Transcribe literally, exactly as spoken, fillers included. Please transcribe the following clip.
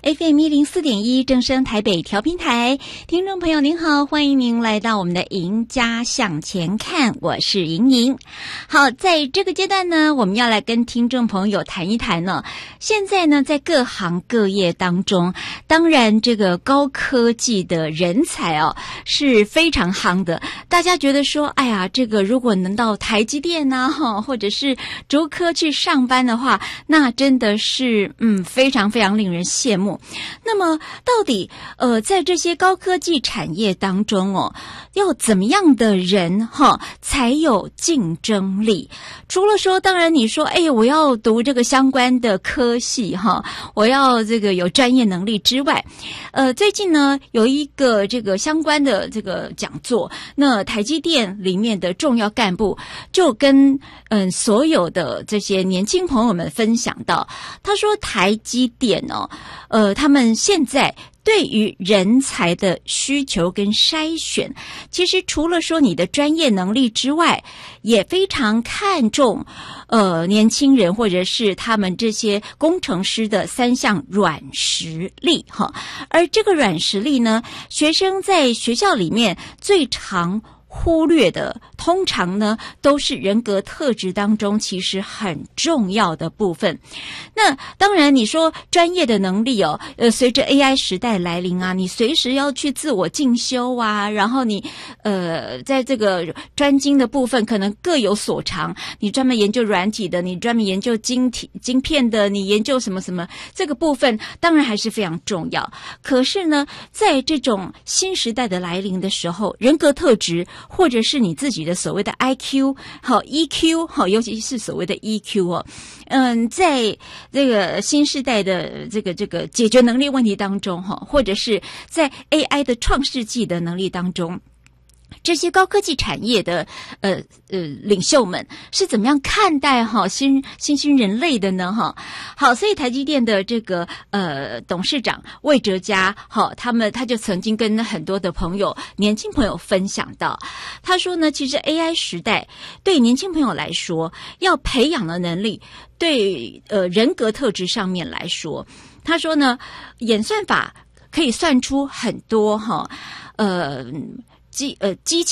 F M 一零四点一正声台北调频台，听众朋友您好，欢迎您来到我们的赢家向前看，我是莹莹。好，在这个阶段呢，我们要来跟听众朋友谈一谈呢。现在呢，在各行各业当中，当然这个高科技的人才哦是非常夯的。大家觉得说，哎呀，这个如果能到台积电呐、啊，或者是竹科去上班的话，那真的是嗯非常非常令人羡慕。那么到底呃在这些高科技产业当中哦，要怎么样的人哈才有竞争力？除了说当然你说哎我要读这个相关的科系哈，我要这个有专业能力之外，呃最近呢有一个这个相关的这个讲座，那台积电里面的重要干部就跟嗯所有的这些年轻朋友们分享到，他说台积电哦呃他们现在对于人才的需求跟筛选，其实除了说你的专业能力之外，也非常看重呃年轻人或者是他们这些工程师的三项软实力哈。而这个软实力呢，学生在学校里面最常忽略的，通常呢都是人格特质当中其实很重要的部分。那当然你说专业的能力哦，呃随着 A I 时代来临啊，你随时要去自我进修啊，然后你呃在这个专精的部分可能各有所长，你专门研究软体的，你专门研究晶体晶片的，你研究什么什么，这个部分当然还是非常重要。可是呢，在这种新时代的来临的时候，人格特质或者是你自己的所谓的 I Q 好 E Q 好，尤其是所谓的 E Q 哦，嗯，在这个新世代的这个这个解决能力问题当中哈，或者是在 A I 的创世纪的能力当中，这些高科技产业的呃呃领袖们是怎么样看待哈新新兴人类的呢哈？好，所以台积电的这个呃董事长魏哲家哈，他们他就曾经跟很多的朋友年轻朋友分享到，他说呢，其实 A I 时代对年轻朋友来说，要培养的能力，对呃人格特质上面来说，他说呢，演算法可以算出很多哈呃。机呃机器